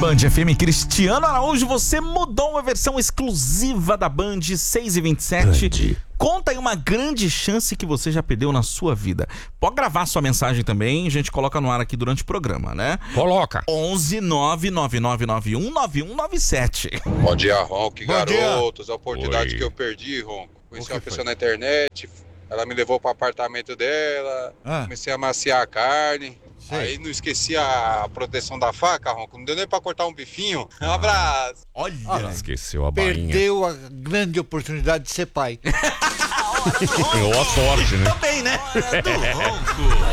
Band FM, Cristiano Araújo, você mudou uma versão exclusiva da Band 6h27. Conta aí uma grande chance que você já perdeu na sua vida. Pode gravar sua mensagem também, a gente coloca no ar aqui durante o programa, né? Coloca. 11 99991 9197. Bom dia, Ronco, garotos. A oportunidade Oi. que eu perdi, Ronco. Conheci uma pessoa na internet, ela me levou para o apartamento dela, comecei a maciar a carne. Aí não esqueci a proteção da faca, Ronco. Não deu nem pra cortar um bifinho. Um abraço. Olha, Esqueceu a bainha. Perdeu a grande oportunidade de ser pai. Ou a sorte, né? também, né? Hora do Ronco.